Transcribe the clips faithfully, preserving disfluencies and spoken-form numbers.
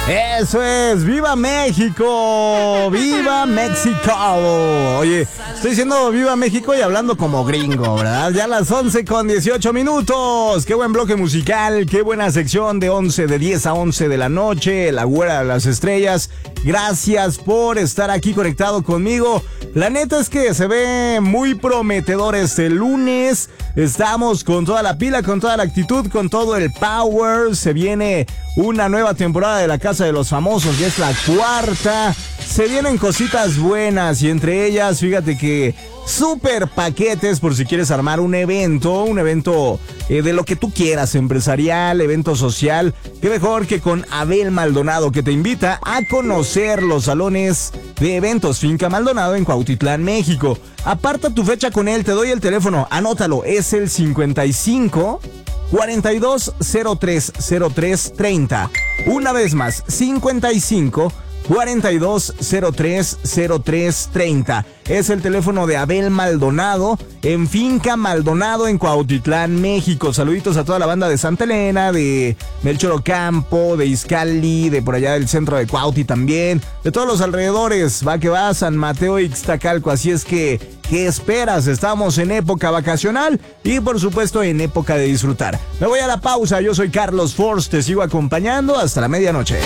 Eso es, ¡viva México! ¡Viva México! Oye, estoy diciendo viva México y hablando como gringo, ¿verdad? Ya a las once con dieciocho minutos. Qué buen bloque musical, qué buena sección de once, de diez a once de la noche, la güera de las estrellas. Gracias por estar aquí conectado conmigo. La neta es que se ve muy prometedor este lunes. Estamos con toda la pila, con toda la actitud, con todo el power. Se viene una nueva temporada de La Casa de los Famosos, ya es la cuarta. Se vienen cositas buenas y entre ellas, fíjate que super paquetes por si quieres armar un evento, un evento eh, de lo que tú quieras, empresarial, evento social. Qué mejor que con Abel Maldonado, que te invita a conocer los salones de eventos Finca Maldonado en Cuautitlán, México. Aparta tu fecha con él, te doy el teléfono, anótalo, es el cincuenta y cinco, cuarenta y dos, cero tres, cero tres, treinta. Una vez más, cincuenta y cinco, cuarenta y dos, cero tres, cero tres, treinta. Es el teléfono de Abel Maldonado en Finca Maldonado en Cuautitlán, México. Saluditos a toda la banda de Santa Elena, de Melchor Ocampo, de Izcalli, de por allá del centro de Cuauti también, de todos los alrededores. Va que va, San Mateo, Ixtacalco. Así es que, ¿qué esperas? Estamos en época vacacional y por supuesto en época de disfrutar. Me voy a la pausa, yo soy Carlos Force, te sigo acompañando hasta la medianoche.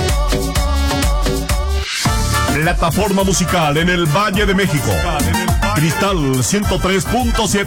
Plataforma musical en el Valle de México. Cristal ciento tres punto siete.